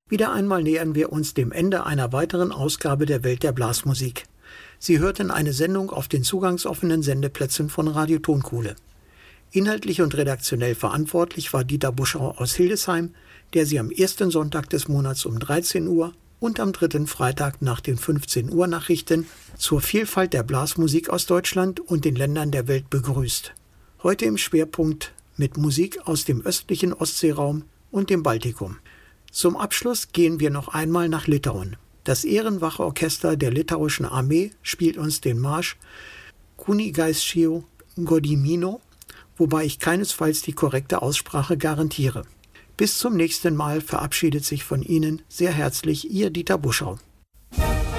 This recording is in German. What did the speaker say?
Wieder einmal nähern wir uns dem Ende einer weiteren Ausgabe der Welt der Blasmusik. Sie hörten eine Sendung auf den zugangsoffenen Sendeplätzen von Radio Tonkuhle. Inhaltlich und redaktionell verantwortlich war Dieter Buschau aus Hildesheim, der Sie am ersten Sonntag des Monats um 13 Uhr und am dritten Freitag nach den 15 Uhr Nachrichten zur Vielfalt der Blasmusik aus Deutschland und den Ländern der Welt begrüßt. Heute im Schwerpunkt mit Musik aus dem östlichen Ostseeraum und dem Baltikum. Zum Abschluss gehen wir noch einmal nach Litauen. Das Ehrenwache-Orchester der litauischen Armee spielt uns den Marsch Kunigaisčio Gedimino, wobei ich keinesfalls die korrekte Aussprache garantiere. Bis zum nächsten Mal verabschiedet sich von Ihnen sehr herzlich Ihr Dieter Buschau.